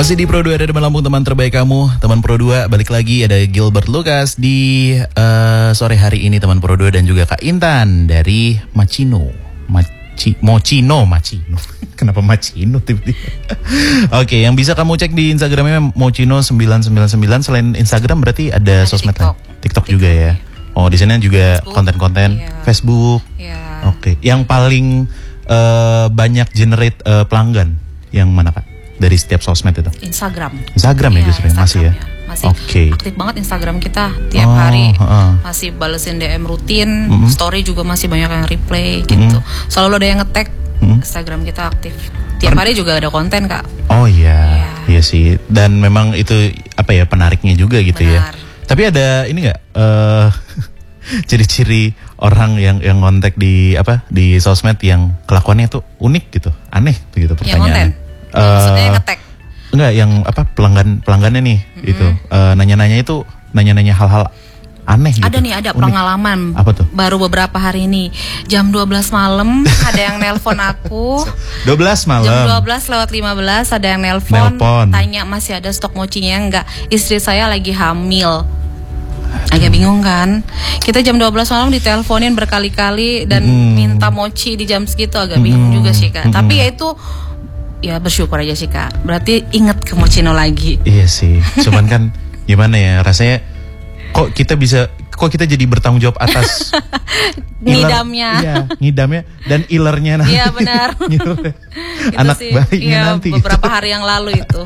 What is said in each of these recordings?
Masih di Pro 2 ada teman Lampung, teman terbaik kamu. Teman Pro 2 balik lagi, ada Gilbert Lucas di sore hari ini teman Pro 2 dan juga Kak Intan dari Macino. Mochino. Kenapa Macino tiba-tiba? Oke, yang bisa kamu cek di Instagramnya Mochino999. Selain Instagram berarti ada sosmed lain. TikTok juga ya. Oh, di sana juga konten-konten Facebook. Iya. Oke, yang paling banyak generate pelanggan yang mana Kak? Dari setiap sosmed itu? Instagram ya justru masih ya? Masih aktif banget Instagram kita. Tiap hari masih balesin DM rutin, story juga masih banyak yang replay gitu. Selalu ada yang nge-tag, Instagram kita aktif. Tiap hari juga ada konten Kak. Oh iya, iya sih. Dan memang itu apa ya, penariknya juga gitu. Benar. Ya. Tapi ada ini nggak ciri-ciri orang yang ngontek di sosmed yang kelakuannya tuh unik gitu, aneh gitu pertanyaannya. Maksudnya yang nge-tag? Enggak, yang pelanggannya nih itu nanya-nanya hal-hal aneh gitu. Ada pengalaman. Apa tuh? Baru beberapa hari ini jam 12 malam ada yang nelpon aku. 12 malam. Jam 12:15 ada yang nelpon. Tanya masih ada stok mochinya enggak? Istri saya lagi hamil. Agak bingung kan? Kita jam 12 malam diteleponin berkali-kali dan minta mochi di jam segitu, agak bingung juga sih Kak. Tapi ya itu, ya bersyukur aja sih Kak. Berarti inget ke Mochino lagi. Iya sih. Cuman kan gimana ya, rasanya kok kita jadi bertanggung jawab atas ngidamnya. Iya, ngidamnya dan ilernya nanti. Iya benar. Anak bayinya nanti. Beberapa hari yang lalu itu.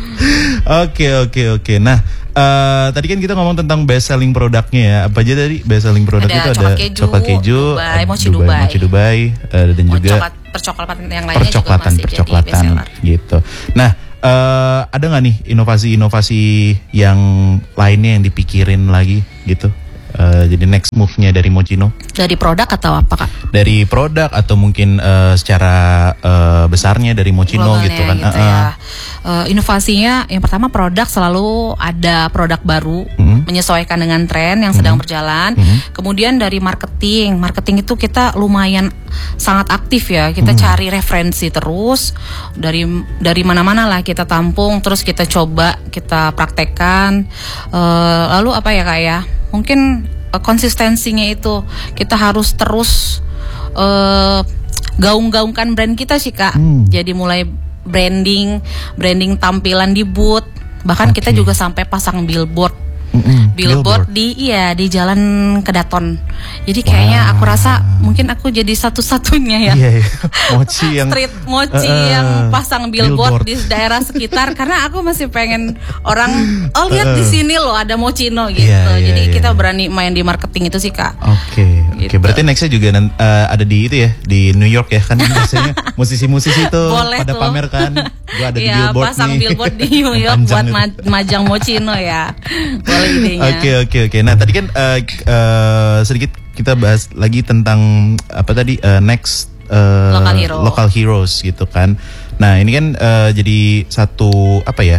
Oke. Nah, tadi kan kita ngomong tentang best selling produknya ya. Apa aja tadi best selling produk itu? Ada coklat keju, mochi Dubai, dan juga percoklatan yang lainnya juga masih jadi best seller gitu. Nah, ada nggak nih inovasi yang lainnya yang dipikirin lagi gitu? Jadi next move-nya dari Mochino? Dari produk atau apa Kak? Dari produk atau mungkin secara besarnya dari Mochino gitu kan? Gitu ya. Inovasinya yang pertama, produk selalu ada produk baru menyesuaikan dengan tren yang sedang berjalan. Kemudian dari marketing itu kita lumayan sangat aktif ya. Kita cari referensi terus dari mana-mana lah kita tampung, terus kita coba, kita praktekkan. Lalu apa ya Kak ya? Mungkin konsistensinya itu kita harus terus gaung-gaungkan brand kita sih Kak. Jadi mulai branding tampilan di booth, bahkan kita juga sampai pasang billboard di Jalan Kedaton. Jadi kayaknya aku rasa mungkin aku jadi satu-satunya ya. Iya. Mochi yang street mochi yang pasang billboard di daerah sekitar, karena aku masih pengen orang lihat di sini loh ada Mochino gitu. Jadi kita berani main di marketing itu sih Kak. Oke. Berarti nextnya juga ada di itu ya, di New York ya kan biasanya musisi-musisi itu pada pamer kan. Gua ada di billboard pasang billboard di New York buat majang Mochino ya. Boleh idenya. Oke. Nah tadi kan sedikit kita bahas lagi tentang next local heroes gitu kan. Nah ini kan jadi satu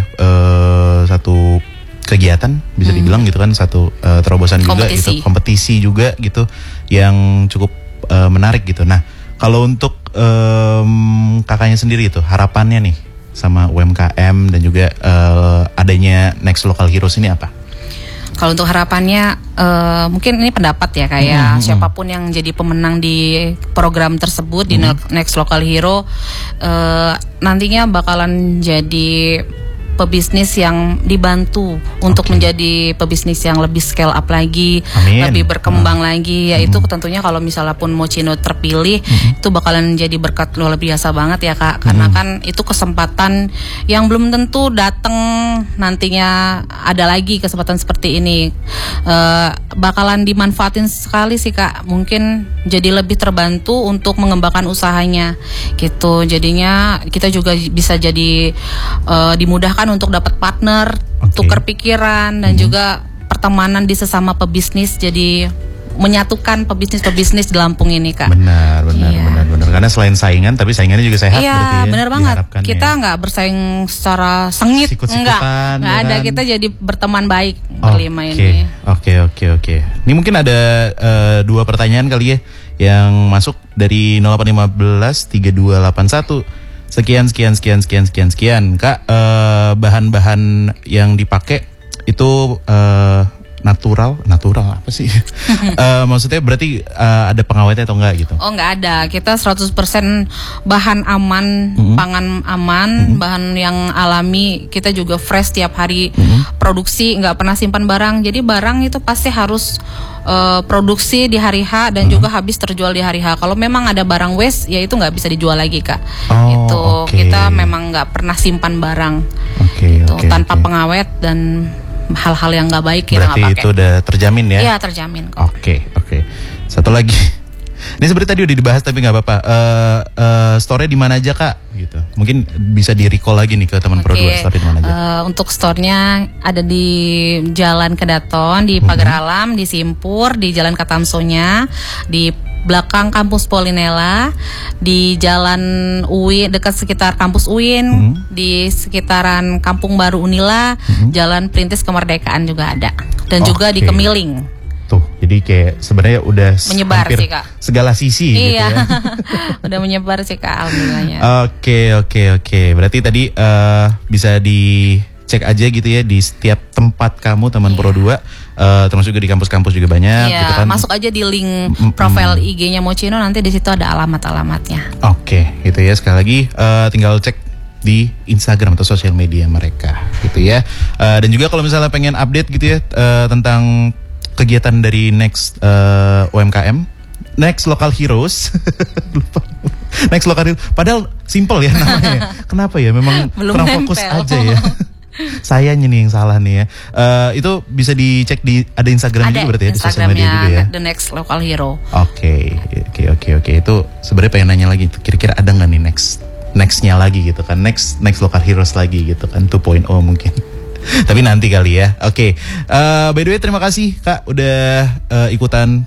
kegiatan bisa dibilang gitu kan, satu terobosan juga gitu, kompetisi juga gitu yang cukup menarik gitu. Nah kalau untuk kakaknya sendiri itu harapannya nih sama UMKM dan juga adanya next local heroes ini apa? Kalau untuk harapannya mungkin ini pendapat ya kayak siapapun yang jadi pemenang di program tersebut di Next Local Hero nantinya bakalan jadi pebisnis yang dibantu untuk menjadi pebisnis yang lebih scale up lagi, lebih berkembang lagi. Yaitu tentunya kalau misalnya pun Mochino terpilih, itu bakalan jadi berkat luar biasa banget ya Kak. Karena kan itu kesempatan yang belum tentu datang nantinya ada lagi kesempatan seperti ini. Bakalan dimanfaatin sekali sih Kak. Mungkin jadi lebih terbantu untuk mengembangkan usahanya gitu. Jadinya kita juga bisa jadi dimudahkan untuk dapat partner, tukar pikiran dan juga pertemanan di sesama pebisnis, jadi menyatukan pebisnis di Lampung ini Kak. Benar. Karena selain saingan, tapi saingannya juga sehat. Iya, benar banget. Kita nggak bersaing secara sengit, nggak ada. Kita jadi berteman baik berlima ini. Oke. Ini mungkin ada 2 pertanyaan kali ya yang masuk dari 0815 3281 Sekian Kak, bahan-bahan yang dipakai itu natural apa sih? Maksudnya berarti ada pengawetnya atau enggak gitu? Oh, enggak ada. Kita 100% bahan aman, pangan aman, bahan yang alami. Kita juga fresh tiap hari produksi, enggak pernah simpan barang. Jadi barang itu pasti harus produksi di hari H dan juga habis terjual di hari H. Kalau memang ada barang waste, ya itu nggak bisa dijual lagi, Kak. Kita memang nggak pernah simpan barang tanpa pengawet dan hal-hal yang nggak baik kita nggak pakai. Berarti itu udah terjamin ya? Iya, terjamin kok. Oke. Satu lagi. Ini seperti tadi udah dibahas tapi nggak apa-apa. Store-nya di mana aja, Kak? Gitu. Mungkin bisa di-recall lagi nih ke teman Pro 2, store di mana aja? Untuk store-nya ada di Jalan Kedaton, di Pagar Alam, di Simpur, di Jalan Katamsonya, di belakang kampus Polinella, di Jalan UIN, dekat sekitar kampus UIN, di sekitaran Kampung Baru Unila, Jalan Perintis Kemerdekaan juga ada, dan juga di Kemiling. Tuh, jadi kayak sebenarnya udah menyebar hampir sih, Kak. Segala sisi gitu ya. Udah menyebar sih, Kak, alhamdulillahnya. Oke. Berarti tadi bisa dicek aja gitu ya di setiap tempat kamu teman Pro 2. Termasuk juga di kampus-kampus juga banyak gitu kan. Masuk aja di link profil IG-nya Mochino, nanti di situ ada alamat-alamatnya. Oke, gitu ya. Sekali lagi tinggal cek di Instagram atau sosial media mereka gitu ya. Dan juga kalau misalnya pengen update gitu ya tentang kegiatan dari Next UMKM, Next Local Heroes. Lupa. Next Local Heroes. Padahal simple ya namanya. Kenapa ya? Memang kurang fokus aja ya. Sayanya nih yang salah nih ya. Itu bisa dicek di ada Instagram juga berarti ya, di sosial media juga ya. The Next Local Hero. Oke. Itu sebenarnya pengen nanya lagi, kira-kira ada nggak nih nextnya lagi gitu kan? Next Local Heroes lagi gitu kan, 2.0 mungkin. Tapi nanti kali ya. Oke. By the way, terima kasih Kak udah ikutan